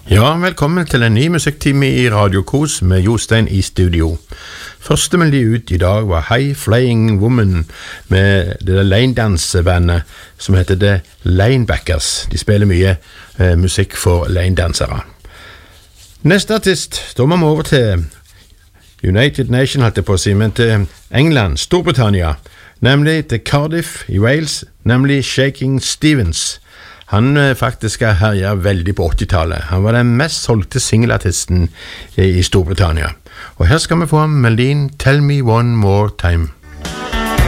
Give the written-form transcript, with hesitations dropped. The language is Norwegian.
Ja, velkommen til en ny musikktime i Radio Kos med Jostein i studio. Første melodi ut i dag var High Flying Woman med det line-dansebandet som heter The Linebackers. De spiller mye musikk for line-dansere. Neste artist, da må vi over til United Nations, holdt jeg på å si, men til England, Storbritannia, nemlig til Cardiff i Wales, nemlig Shaking Stevens. Han faktisk har herjet veldig på 80-tallet. Han var den mest solgte singelartisten i Storbritannia. Og her skal vi få melodien Tell Me One More Time.